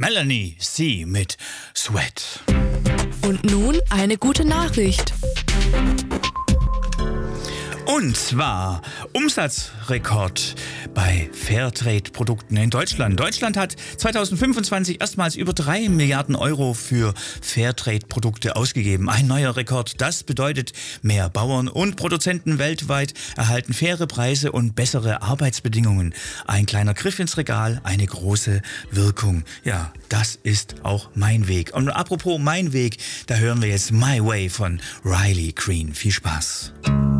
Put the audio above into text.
Melanie C. mit Sweat. Und nun eine gute Nachricht. Und zwar Umsatzrekord bei Fairtrade-Produkten in Deutschland. Deutschland hat 2025 erstmals über 3 Milliarden Euro für Fairtrade-Produkte ausgegeben. Ein neuer Rekord. Das bedeutet, mehr Bauern und Produzenten weltweit erhalten faire Preise und bessere Arbeitsbedingungen. Ein kleiner Griff ins Regal, eine große Wirkung. Ja, das ist auch mein Weg. Und apropos mein Weg, da hören wir jetzt My Way von Riley Green. Viel Spaß.